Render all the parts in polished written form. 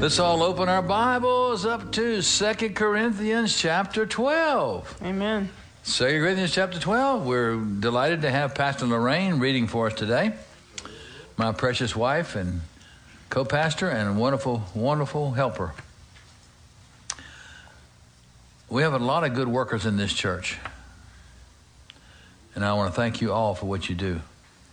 Let's all open our Bibles up to 2 Corinthians chapter 12. Amen. 2 Corinthians chapter 12. We're delighted to have Pastor Lorraine reading for us today. My precious wife and co-pastor and wonderful, wonderful helper. We have a lot of good workers in this church. And I want to thank you all for what you do.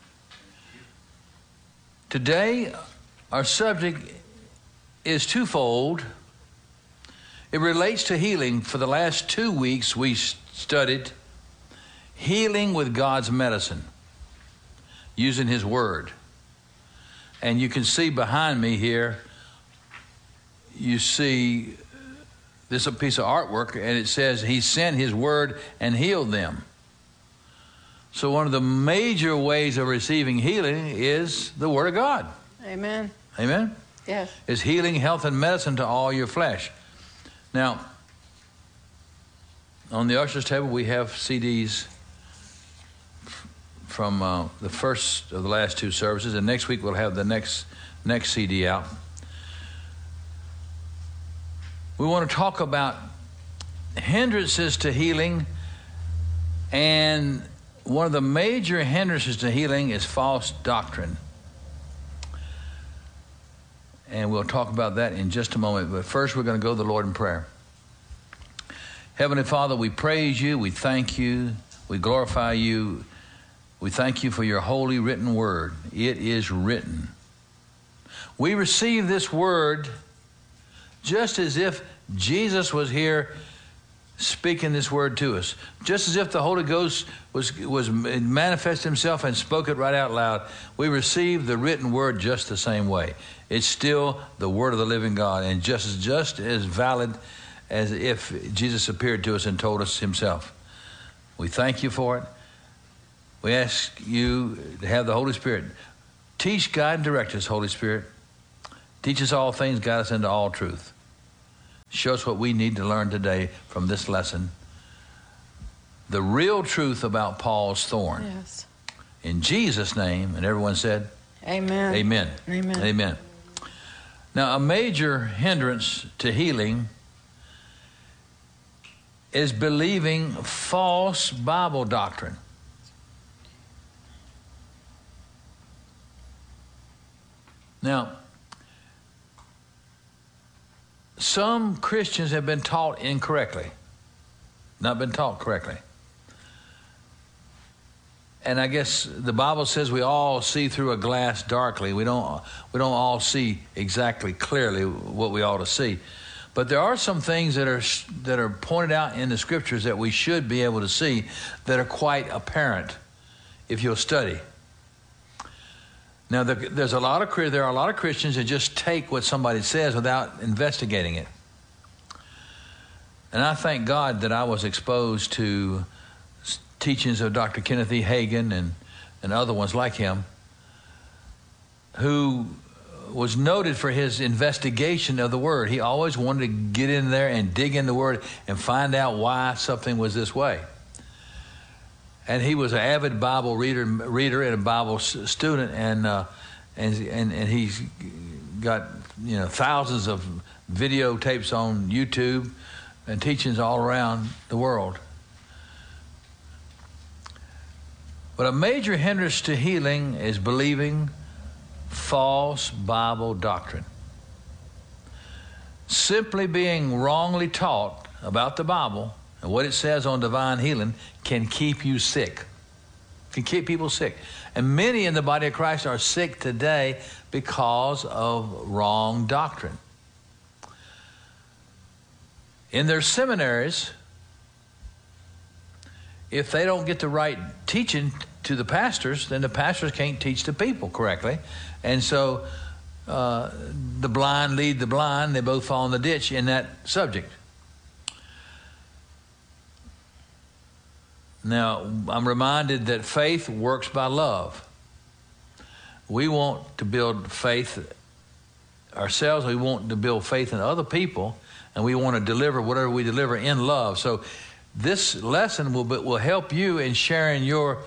Today, our subject is twofold. It relates to healing. For the last 2 weeks, we studied healing with God's medicine, using His Word. And you can see behind me here, you see this a piece of artwork, and it says He sent His Word and healed them. So one of the major ways of receiving healing is the Word of God. Amen. Amen? Yes. Is healing, health, and medicine to all your flesh. Now, on the usher's table, we have CDs from the first of the last two services, and next week we'll have the next CD out. We want to talk about hindrances to healing, and one of the major hindrances to healing is false doctrine. And we'll talk about that in just a moment. But first, we're going to go to the Lord in prayer. Heavenly Father, we praise you. We thank you. We glorify you. We thank you for your holy written word. It is written. We receive this word just as if Jesus was here speaking this word to us. Just as if the Holy Ghost was manifest himself and spoke it right out loud. We receive the written word just the same way. It's still the word of the living God, and just as valid as if Jesus appeared to us and told us himself. We thank you for it. We ask you to have the Holy Spirit teach, guide, and direct us, Holy Spirit. Teach us all things, guide us into all truth. Show us what we need to learn today from this lesson. The real truth about Paul's thorn. Yes. In Jesus' name, and everyone said, Amen. Amen. Amen. Amen. Now, a major hindrance to healing is believing false Bible doctrine. Now, some Christians have been taught incorrectly, not been taught correctly. And I guess the Bible says we all see through a glass darkly. We don't all see exactly clearly what we ought to see. But there are some things that are pointed out in the scriptures that we should be able to see that are quite apparent if you'll study. Now, there are a lot of Christians that just take what somebody says without investigating it. And I thank God that I was exposed to teachings of Dr. Kenneth E. Hagin and other ones like him, who was noted for his investigation of the Word. He always wanted to get in there and dig in the Word and find out why something was this way. And he was an avid Bible reader and a Bible student, and he's got thousands of videotapes on YouTube and teachings all around the world. But a major hindrance to healing is believing false Bible doctrine. Simply being wrongly taught about the Bible and what it says on divine healing can keep you sick. Can keep people sick. And many in the body of Christ are sick today because of wrong doctrine. In their seminaries, if they don't get the right teaching to the pastors, then the pastors can't teach the people correctly. And so the blind lead the blind. They both fall in the ditch in that subject. Now, I'm reminded that faith works by love. We want to build faith ourselves. We want to build faith in other people, and we want to deliver whatever we deliver in love. So this lesson will help you in sharing your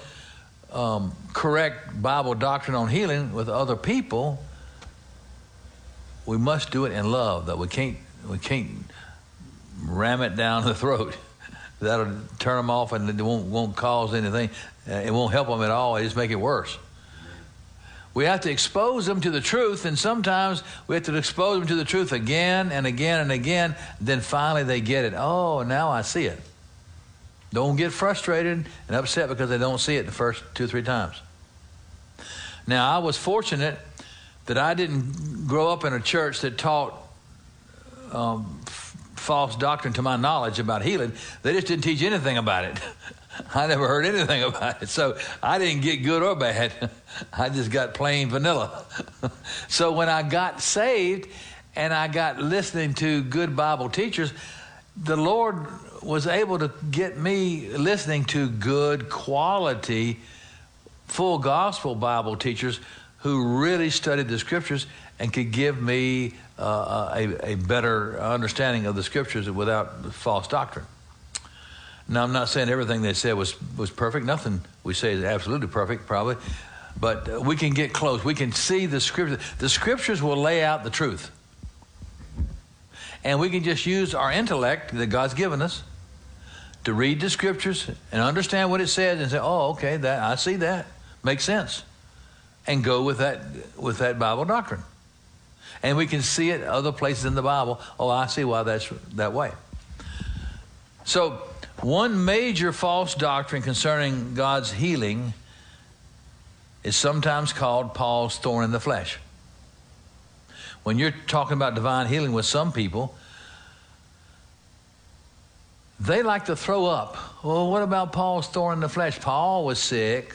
correct Bible doctrine on healing with other people we must do it in love, though. We can't ram it down the throat. That'll turn them off, and it won't cause anything. It won't help them at all. It just make it worse. We have to expose them to the truth, and sometimes we have to expose them to the truth again and again and again. Then finally they get it. Oh, now I see it. Don't get frustrated and upset because they don't see it the first 2 or 3 times. Now, I was fortunate that I didn't grow up in a church that taught false doctrine to my knowledge about healing. They just didn't teach anything about it. I never heard anything about it. So I didn't get good or bad. I just got plain vanilla. So when I got saved and I got listening to good Bible teachers, the Lord was able to get me listening to good quality, full gospel Bible teachers who really studied the scriptures and could give me a better understanding of the scriptures without false doctrine. Now, I'm not saying everything they said was perfect. Nothing we say is absolutely perfect, probably. But we can get close. We can see the scriptures. The scriptures will lay out the truth. And we can just use our intellect that God's given us to read the scriptures and understand what it says and say, oh, okay, that I see that. Makes sense. And go with that Bible doctrine. And we can see it other places in the Bible. Oh, I see why that's that way. So, one major false doctrine concerning God's healing is sometimes called Paul's thorn in the flesh. When you're talking about divine healing with some people, they like to throw up. Well, what about Paul's thorn in the flesh? Paul was sick.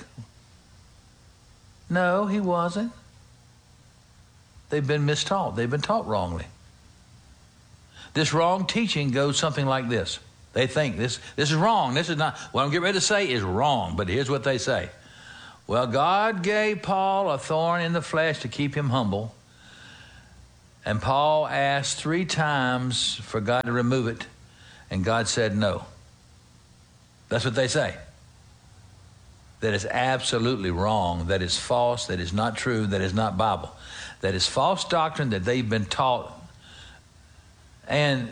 No, he wasn't. They've been mistaught. They've been taught wrongly. This wrong teaching goes something like this. They think this is wrong. This is not, what I'm getting ready to say is wrong, but here's what they say. Well, God gave Paul a thorn in the flesh to keep him humble. And Paul asked 3 times for God to remove it, and God said no. That's what they say. That is absolutely wrong. That is false. That is not true. That is not Bible. That is false doctrine that they've been taught. And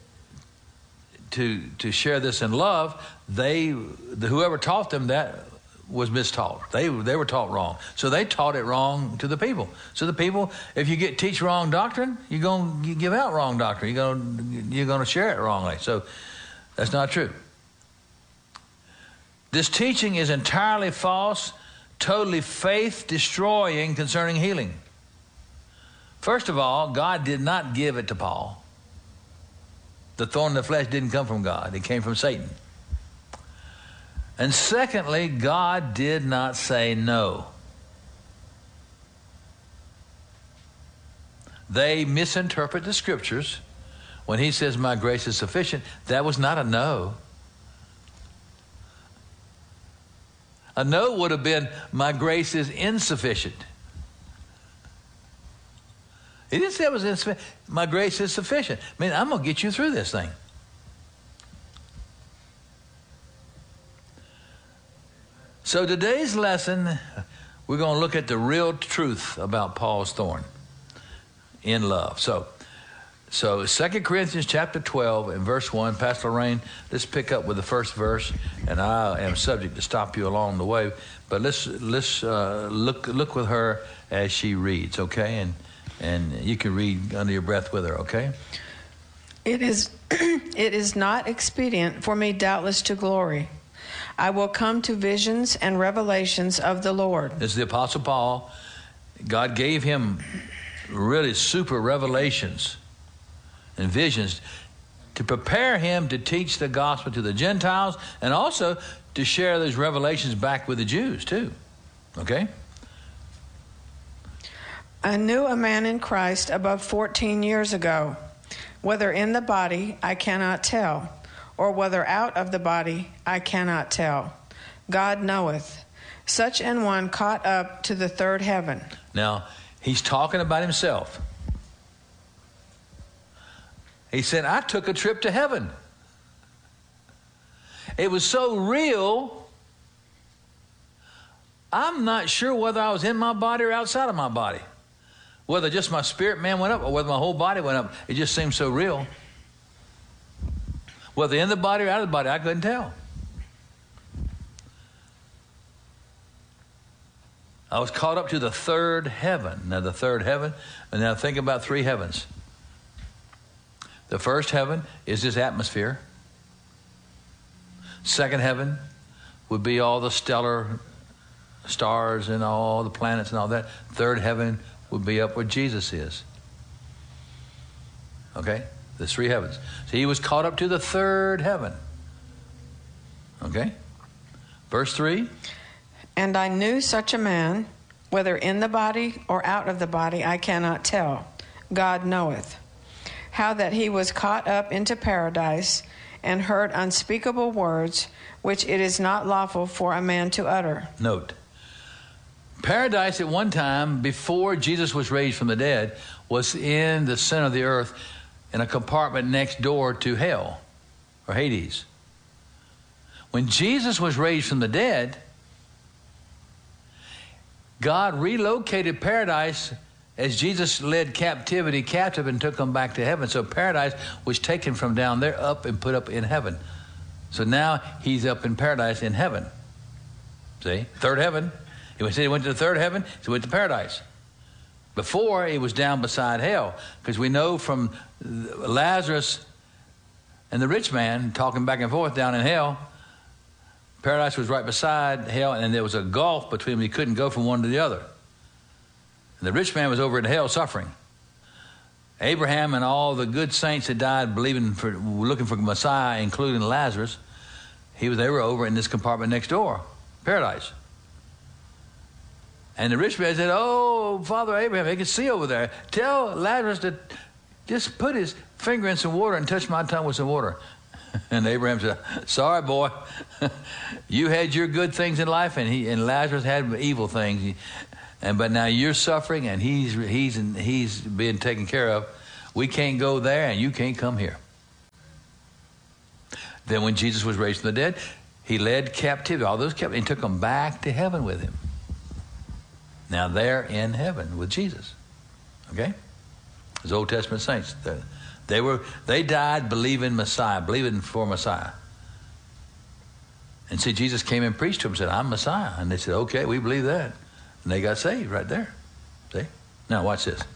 to share this in love, whoever taught them that was mistaught. They were taught wrong. So they taught it wrong to the people. So the people, if you teach wrong doctrine, you're going to give out wrong doctrine. You're going to share it wrongly. So that's not true. This teaching is entirely false, totally faith-destroying concerning healing. First of all, God did not give it to Paul. The thorn in the flesh didn't come from God. It came from Satan. And secondly, God did not say no. They misinterpret the scriptures. When he says, my grace is sufficient, that was not a no. A no would have been, my grace is insufficient. He didn't say it was insufficient. My grace is sufficient. I mean, I'm going to get you through this thing. So today's lesson, we're going to look at the real truth about Paul's thorn in love. So 2 Corinthians chapter 12 and verse 1, Pastor Lorraine, let's pick up with the first verse, and I am subject to stop you along the way, but let's look with her as she reads, okay? And you can read under your breath with her, okay? It is not expedient for me doubtless to glory. I will come to visions and revelations of the Lord. This is the Apostle Paul. God gave him really super revelations and visions to prepare him to teach the gospel to the Gentiles and also to share those revelations back with the Jews too. Okay? I knew a man in Christ above 14 years ago. Whether in the body, I cannot tell, or whether out of the body, I cannot tell. God knoweth. Such an one caught up to the third heaven. Now, he's talking about himself. He said, I took a trip to heaven. It was so real, I'm not sure whether I was in my body or outside of my body. Whether just my spirit man went up or whether my whole body went up, it just seemed so real. Whether in the body or out of the body, I couldn't tell. I was caught up to the third heaven. Now the third heaven, and now think about three heavens. The first heaven is this atmosphere. Second heaven would be all the stellar stars and all the planets and all that. Third heaven would be up where Jesus is. Okay? The three heavens. So he was caught up to the third heaven. Okay? Verse 3. And I knew such a man, whether in the body or out of the body, I cannot tell. God knoweth. How that he was caught up into paradise and heard unspeakable words, which it is not lawful for a man to utter. Note. Paradise at one time, before Jesus was raised from the dead, was in the center of the earth in a compartment next door to hell, or Hades. When Jesus was raised from the dead, God relocated paradise as Jesus led captivity captive and took them back to heaven. So paradise was taken from down there up and put up in heaven. So now he's up in paradise in heaven. See? Third heaven. He went to the third heaven, so he went to paradise. Before, he was down beside hell, because we know from Lazarus and the rich man talking back and forth down in hell, paradise was right beside hell, and there was a gulf between them. He couldn't go from one to the other. And the rich man was over in hell suffering. Abraham and all the good saints that died looking for Messiah, including Lazarus, they were over in this compartment next door, paradise. And the rich man said, "Oh, Father Abraham, he can see over there. Tell Lazarus to just put his finger in some water and touch my tongue with some water." And Abraham said, "Sorry, boy. You had your good things in life, and Lazarus had evil things. But now you're suffering, and he's being taken care of. We can't go there, and you can't come here." Then when Jesus was raised from the dead, he led captivity, all those captives, and took them back to heaven with him. Now they're in heaven with Jesus. Okay? Those Old Testament saints. They died believing Messiah, believing for Messiah. And see, Jesus came and preached to them and said, "I'm Messiah." And they said, "Okay, we believe that." And they got saved right there. See? Now watch this.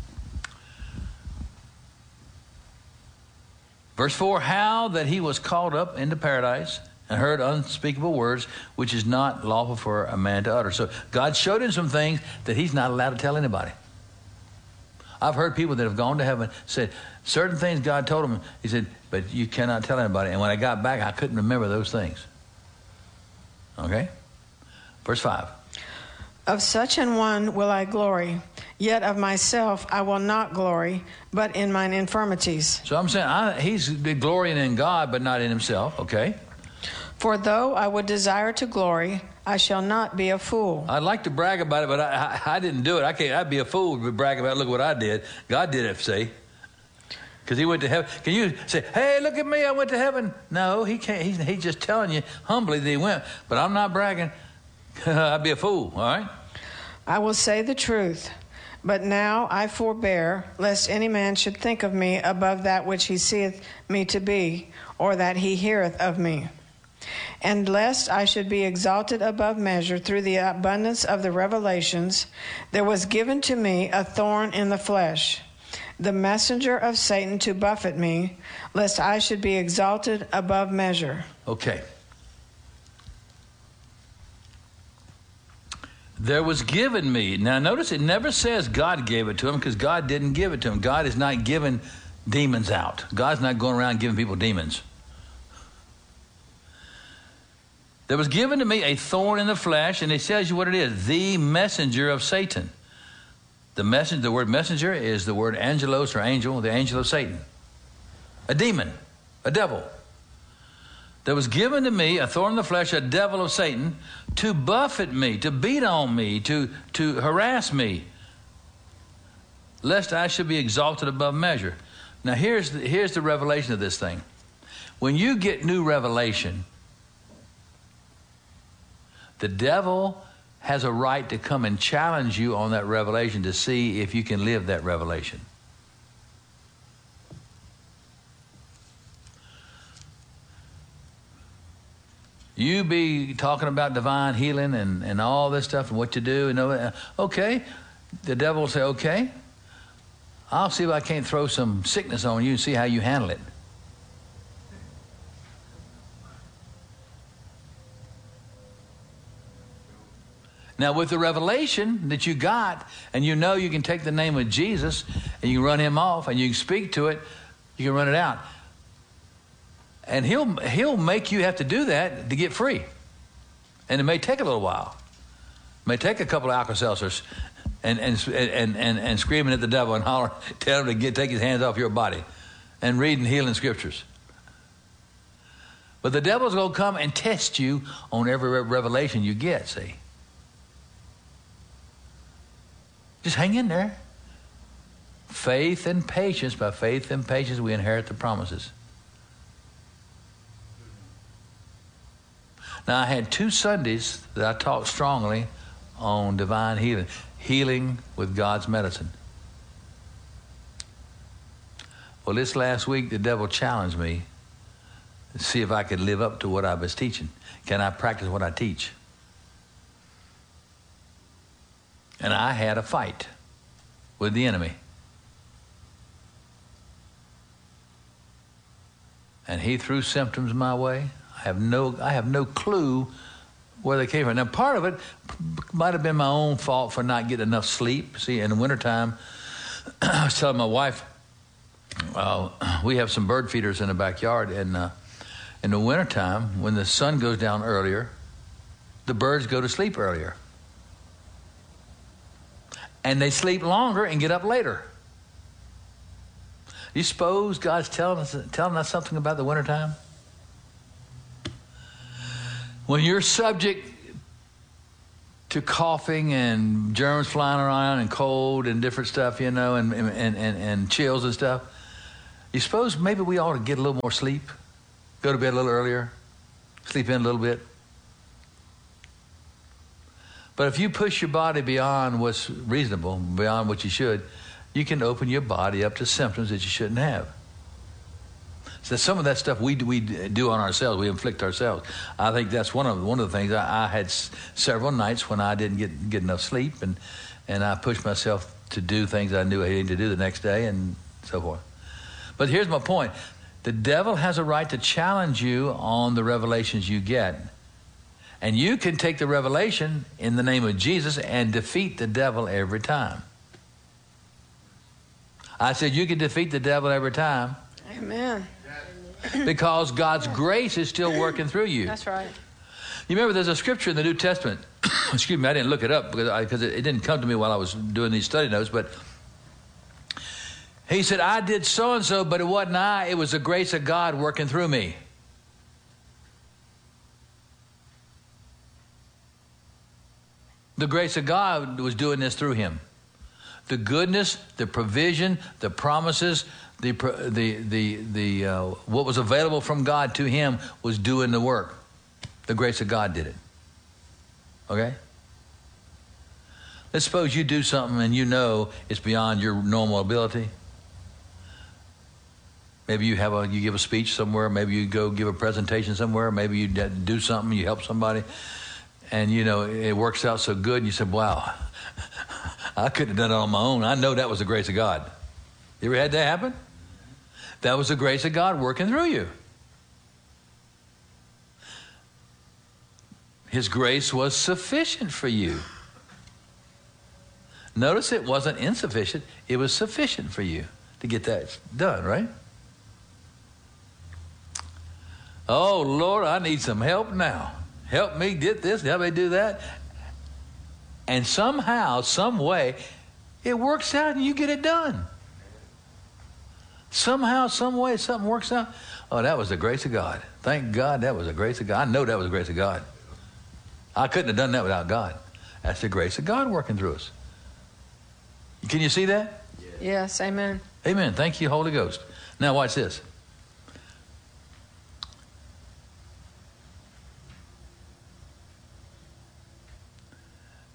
Verse 4, how that he was caught up into paradise and heard unspeakable words, which is not lawful for a man to utter. So God showed him some things that he's not allowed to tell anybody. I've heard people that have gone to heaven said certain things God told them. He said, "But you cannot tell anybody." And when I got back, I couldn't remember those things. Okay? Verse 5. Of such an one will I glory, yet of myself I will not glory, but in mine infirmities. So I'm saying he's glorying in God, but not in himself. Okay? For though I would desire to glory, I shall not be a fool. I'd like to brag about it, but I didn't do it. I'd be a fool to brag about it. Look what I did. God did it, see? Because he went to heaven. Can you say, "Hey, look at me, I went to heaven"? No, he can't. He's just telling you humbly that he went. But I'm not bragging. I'd be a fool, all right? I will say the truth, but now I forbear, lest any man should think of me above that which he seeth me to be, or that he heareth of me. And lest I should be exalted above measure through the abundance of the revelations, there was given to me a thorn in the flesh, the messenger of Satan to buffet me, lest I should be exalted above measure. Okay. There was given me. Now notice it never says God gave it to him, because God didn't give it to him. God is not giving demons out. God's not going around giving people demons. There was given to me a thorn in the flesh, and it tells you what it is: the messenger of Satan. The word messenger is the word angelos, or angel, the angel of Satan. A demon, a devil. There was given to me a thorn in the flesh, a devil of Satan, to buffet me, to beat on me, to harass me, lest I should be exalted above measure. Now here's the revelation of this thing. When you get new revelation, the devil has a right to come and challenge you on that revelation to see if you can live that revelation. You be talking about divine healing and all this stuff and what to do. And okay, the devil will say, okay, I'll see if I can't throw some sickness on you and see how you handle it. Now, with the revelation that you got, and you know you can take the name of Jesus and you can run him off and you can speak to it, you can run it out. And he'll make you have to do that to get free. And it may take a little while. It may take a couple of Alka-Seltzers and screaming at the devil and hollering, tell him to take his hands off your body and reading healing scriptures. But the devil's going to come and test you on every revelation you get, see. Just hang in there. Faith and patience. By faith and patience, we inherit the promises. Now, I had 2 Sundays that I taught strongly on divine healing. Healing with God's medicine. Well, this last week, the devil challenged me to see if I could live up to what I was teaching. Can I practice what I teach? And I had a fight with the enemy. And he threw symptoms my way. I have no clue where they came from. Now, part of it might have been my own fault for not getting enough sleep. See, in the wintertime, I was telling my wife, we have some bird feeders in the backyard, and in the wintertime, when the sun goes down earlier, the birds go to sleep earlier. And they sleep longer and get up later. You suppose God's telling us something about the wintertime? When you're subject to coughing and germs flying around and cold and different stuff, you know, and chills and stuff, you suppose maybe we ought to get a little more sleep? Go to bed a little earlier? Sleep in a little bit? But if you push your body beyond what's reasonable, beyond what you should, you can open your body up to symptoms that you shouldn't have. So some of that stuff we do on ourselves, we inflict ourselves. I think that's one of the things. I had several nights when I didn't get enough sleep, and I pushed myself to do things I knew I needed to do the next day and so forth. But here's my point. The devil has a right to challenge you on the revelations you get. And you can take the revelation in the name of Jesus and defeat the devil every time. I said you can defeat the devil every time. Amen. Because God's grace is still working through you. That's right. You remember there's a scripture in the New Testament. Excuse me, I didn't look it up because it didn't come to me while I was doing these study notes. But he said, I did so-and-so, but it wasn't I. It was the grace of God working through me. The grace of God was doing this through him. The goodness, the provision, the promises, what was available from God to him was doing the work. The grace of God did it. Okay? Let's suppose you do something and you know it's beyond your normal ability. Maybe you give a speech somewhere. Maybe you go give a presentation somewhere. Maybe you do something, you help somebody. And, you know, it works out so good, and you said, wow, I couldn't have done it on my own. I know that was the grace of God. You ever had that happen? That was the grace of God working through you. His grace was sufficient for you. Notice it wasn't insufficient. It was sufficient for you to get that done, right? Oh, Lord, I need some help now. Help me get this, help me do that. And somehow, some way, it works out and you get it done. Somehow, some way, something works out. Oh, that was the grace of God. Thank God that was the grace of God. I know that was the grace of God. I couldn't have done that without God. That's the grace of God working through us. Can you see that? Yes, amen. Amen. Thank you, Holy Ghost. Now watch this.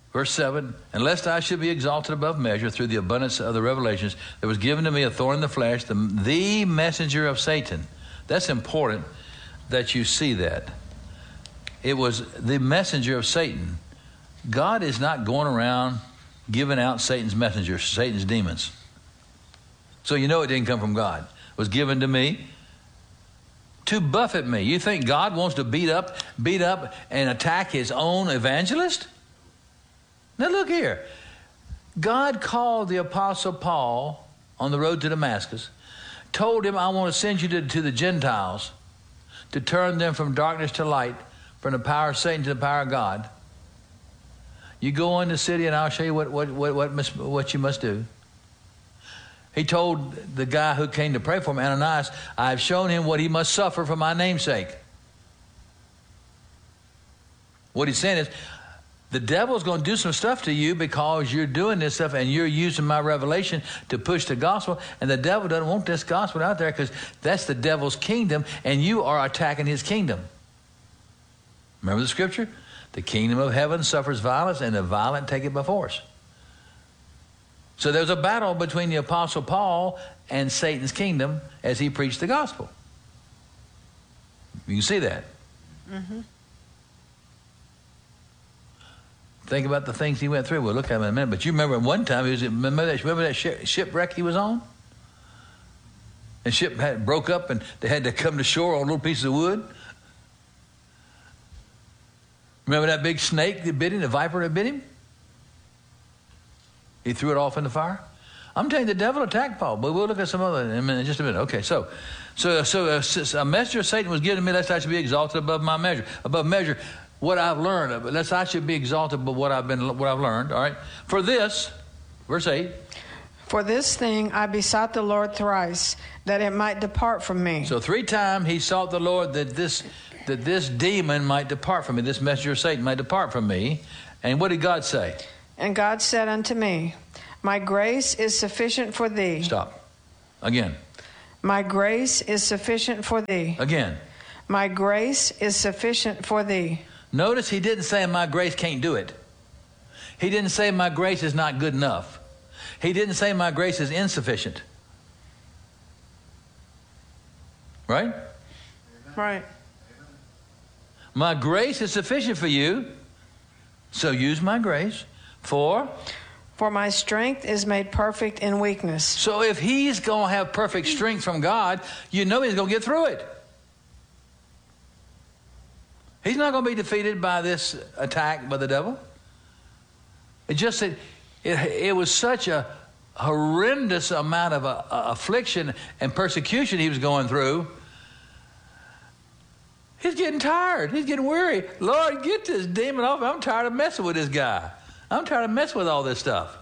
Verse 7, and lest I should be exalted above measure through the abundance of the revelations, there was given to me a thorn in the flesh, the messenger of Satan. That's important that you see that. It was the messenger of Satan. God is not going around giving out Satan's messengers, Satan's demons. So you know it didn't come from God. It was given to me to buffet me. You think God wants to beat up and attack his own evangelist? Now look here. God called the Apostle Paul on the road to Damascus, told him, I want to send you to the Gentiles to turn them from darkness to light, from the power of Satan to the power of God. You go in the city and I'll show you what you must do. He told the guy who came to pray for him, Ananias, I've shown him what he must suffer for my name's sake. What he's saying is, the devil's going to do some stuff to you because you're doing this stuff and you're using my revelation to push the gospel. And the devil doesn't want this gospel out there because that's the devil's kingdom and you are attacking his kingdom. Remember the scripture? The kingdom of heaven suffers violence and the violent take it by force. So there's a battle between the Apostle Paul and Satan's kingdom as he preached the gospel. You can see that. Mm-hmm. Think about the things he went through. We'll look at him in a minute. But you remember one time, remember that shipwreck he was on? And ship broke up and they had to come to shore on little pieces of wood. Remember that big snake that bit him, the viper that bit him? He threw it off in the fire. I'm telling you, the devil attacked Paul, but we'll look at some other in just a minute. Okay, so a messenger of Satan was given to me lest I should be exalted above my measure. Above measure, what I've learned, lest I should be exalted above what I've learned. All right. For this, verse 8. For this thing I besought the Lord thrice, that it might depart from me. So 3 times he sought the Lord that this demon might depart from me, this messenger of Satan might depart from me. And what did God say? And God said unto me, my grace is sufficient for thee. Stop. Again. My grace is sufficient for thee. Again. My grace is sufficient for thee. Notice he didn't say my grace can't do it. He didn't say my grace is not good enough. He didn't say my grace is insufficient. Right? Right. My grace is sufficient for you, so use my grace. For my strength is made perfect in weakness. So if he's going to have perfect strength from God, you know he's going to get through it. He's not going to be defeated by this attack by the devil. It just it was such a horrendous amount of affliction and persecution he was going through. He's getting tired. He's getting weary. Lord, get this demon off. I'm tired of messing with this guy. I'm tired of messing with all this stuff.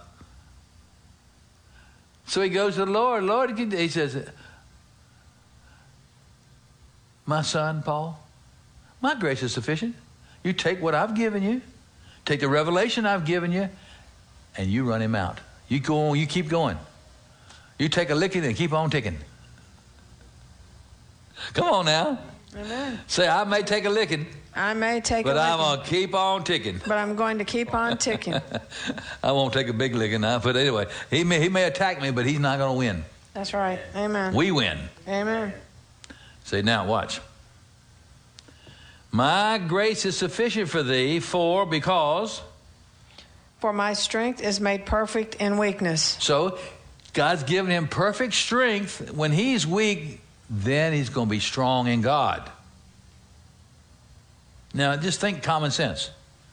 So he goes to the Lord. Lord, he says, my son, Paul, my grace is sufficient. You take what I've given you, take the revelation I've given you, and you run him out. You go on, you keep going. You take a licking and keep on ticking. Come on now. Amen. Say, I may take a licking. I may take but a licking. I'm going to keep on ticking. But I'm going to keep on ticking. I won't take a big licking now, but anyway, he may attack me, but he's not going to win. That's right. Amen. We win. Amen. Say, now watch. My grace is sufficient for thee, because my strength is made perfect in weakness. So God's given him perfect strength. When he's weak, then he's going to be strong in God. Now, just think common sense.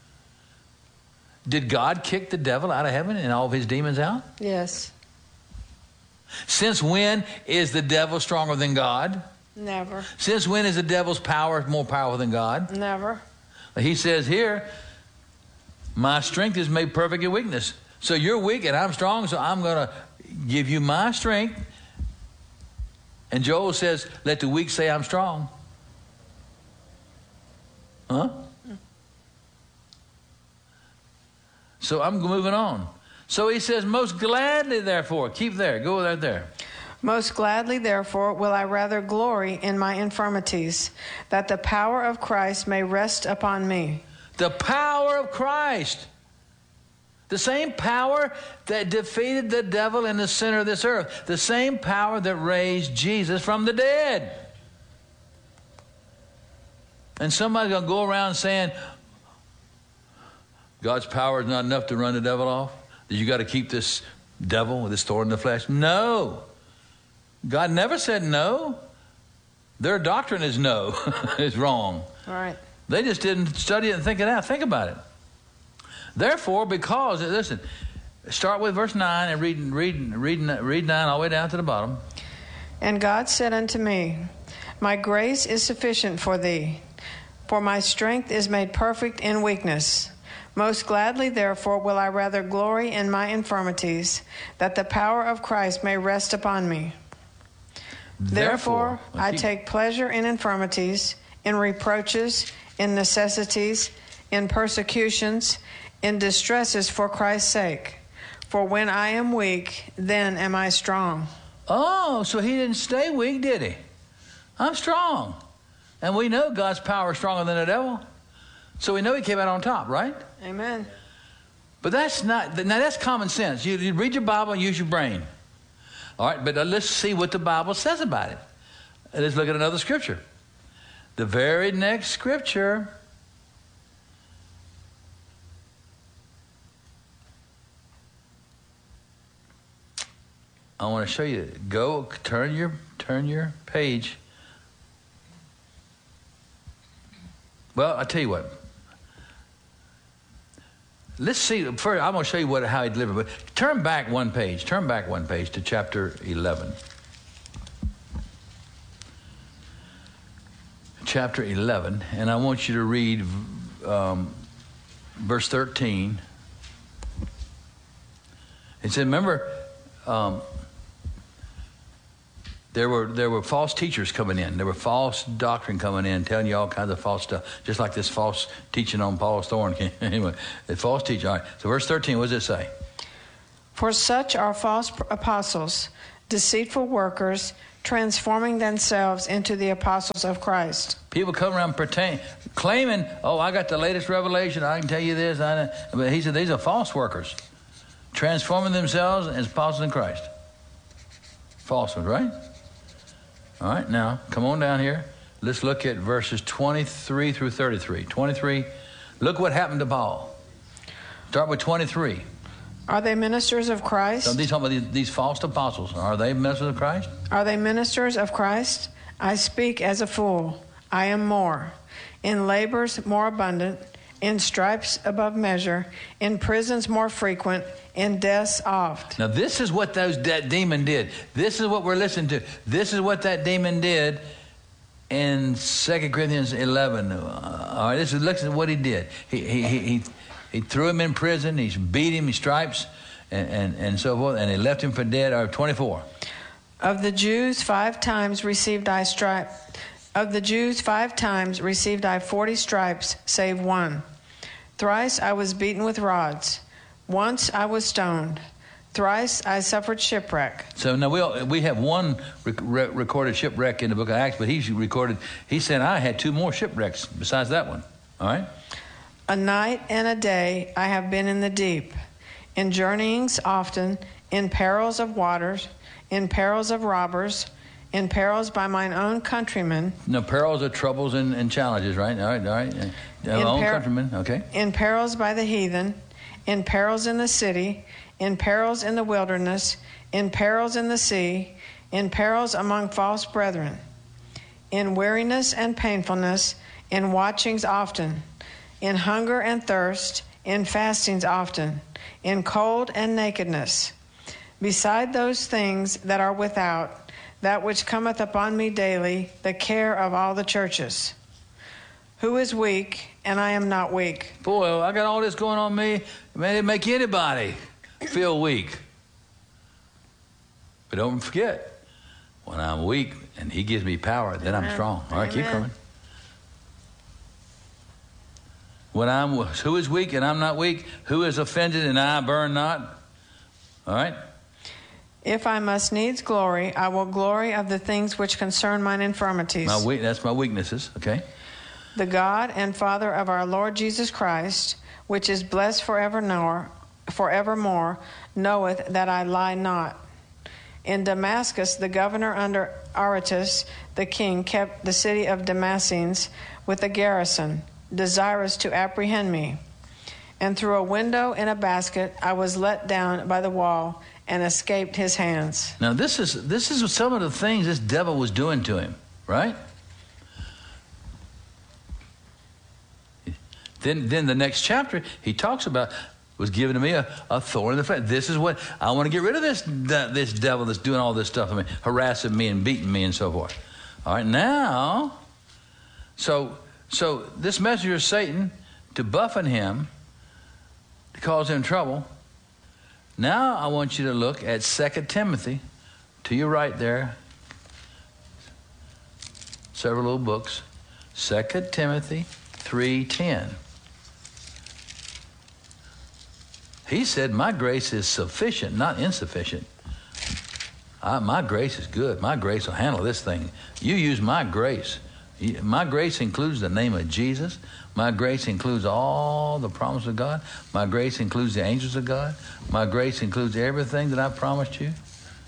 Did God kick the devil out of heaven and all of his demons out? Yes. Since when is the devil stronger than God? Never. Since when is the devil's power more powerful than God? Never. He says here, my strength is made perfect in weakness. So you're weak and I'm strong, so I'm going to give you my strength. And Joel says, let the weak say I'm strong. Huh? So I'm moving on. So he says, most gladly, therefore, keep there, go there. Most gladly, therefore, will I rather glory in my infirmities, that the power of Christ may rest upon me. The power of Christ. The same power that defeated the devil in the center of this earth. The same power that raised Jesus from the dead. And somebody's going to go around saying, God's power is not enough to run the devil off? That you got to keep this devil with this thorn in the flesh? No. God never said no. Their doctrine is no. It's wrong. All right. They just didn't study it and think it out. Think about it. Therefore, because, listen, start with verse 9 and read 9 all the way down to the bottom. And God said unto me, My grace is sufficient for thee, for my strength is made perfect in weakness. Most gladly, therefore, will I rather glory in my infirmities, that the power of Christ may rest upon me. Therefore, I take pleasure in infirmities, in reproaches, in necessities, in persecutions, in distresses for Christ's sake. For when I am weak, then am I strong. Oh, so he didn't stay weak, did he? I'm strong. And we know God's power is stronger than the devil. So we know he came out on top, right? Amen. But that's not, now that's common sense. You read your Bible and use your brain. All right, but let's see what the Bible says about it. Let's look at another scripture. The very next scripture. I want to show you. Go, turn your page. Well, I'll tell you what. Let's see. First, I'm going to show you how he delivered. But turn back one page. Turn back one page to chapter 11. Chapter 11, and I want you to read verse 13. It said, remember, there were false teachers coming in. There were false doctrine coming in, telling you all kinds of false stuff, just like this false teaching on Paul's thorn. Anyway, the false teaching. All right, so verse 13, what does it say? For such are false apostles, deceitful workers, transforming themselves into the apostles of Christ. People come around claiming, oh, I got the latest revelation, I can tell you this. But he said these are false workers, transforming themselves as apostles in Christ. False ones, right? All right, now, come on down here. Let's look at verses 23 through 33. 23, look what happened to Paul. Start with 23. Are they ministers of Christ? So these talking about these false apostles. Are they ministers of Christ? Are they ministers of Christ? I speak as a fool. I am more. In labors more abundant, in stripes above measure, in prisons more frequent, in deaths oft. Now this is what that demon did. This is what we're listening to. This is what that demon did in 2 Corinthians 11. All right, look at what he did. He threw him in prison. He beat him. He stripes and so forth. And he left him for dead. 24. Of the Jews 5 times received I 40 stripes, save one. Thrice I was beaten with rods. Once I was stoned. Thrice I suffered shipwreck. So now we have one recorded shipwreck in the book of Acts, but he said I had 2 more shipwrecks besides that one. All right? A night and a day I have been in the deep, in journeyings often, in perils of waters, in perils of robbers, in perils by mine own countrymen. No, perils are troubles and challenges, right? All right. Own countrymen, okay. In perils by the heathen, in perils in the city, in perils in the wilderness, in perils in the sea, in perils among false brethren, in weariness and painfulness, in watchings often, in hunger and thirst, in fastings often, in cold and nakedness. Beside those things that are without, that which cometh upon me daily, the care of all the churches. Who is weak, and I am not weak? Boy, I got all this going on me. Man, it'd make anybody feel weak. But don't forget, when I'm weak and he gives me power, then I'm strong. All right, keep coming. Who is weak and I'm not weak? Who is offended and I burn not? All right? If I must needs glory, I will glory of the things which concern mine infirmities. That's my weaknesses, okay? The God and Father of our Lord Jesus Christ, which is blessed forevermore, forevermore, knoweth that I lie not. In Damascus, the governor under Aretas, the king, kept the city of Damascenes with a garrison, desirous to apprehend me. And through a window in a basket, I was let down by the wall and escaped his hands. Now, this is some of the things this devil was doing to him, right? Then the next chapter, he talks about, was given to me a thorn in the flesh. This is what, I want to get rid of this devil that's doing all this stuff to me, harassing me and beating me and so forth. All right, now, so this messenger of Satan, to buffet him, to cause him trouble. Now I want you to look at 2 Timothy, to your right there, several little books, 2 Timothy 3:10. He said, my grace is sufficient, not insufficient. My grace is good. My grace will handle this thing. You use my grace. My grace includes the name of Jesus. My grace includes all the promises of God. My grace includes the angels of God. My grace includes everything that I promised you.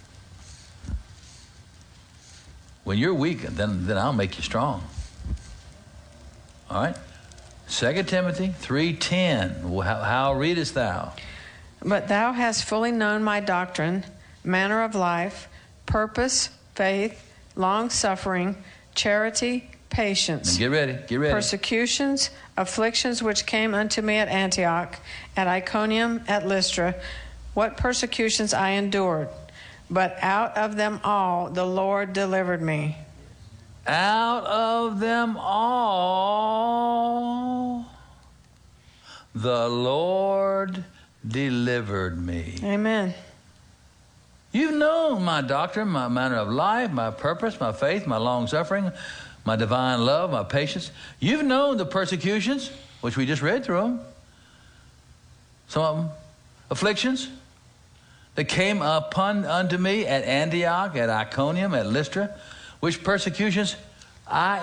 When you're weak, then I'll make you strong. All right? 2 Timothy 3:10. How readest thou? But thou hast fully known my doctrine, manner of life, purpose, faith, long-suffering, charity, patience. Now get ready. Persecutions, afflictions which came unto me at Antioch, at Iconium, at Lystra, what persecutions I endured. But out of them all the Lord delivered me. Out of them all the Lord delivered me. Amen. You've known my doctrine, my manner of life, my purpose, my faith, my long-suffering, my divine love, my patience. You've known the persecutions, which we just read through them. Some of them, afflictions that came upon unto me at Antioch, at Iconium, at Lystra, which persecutions I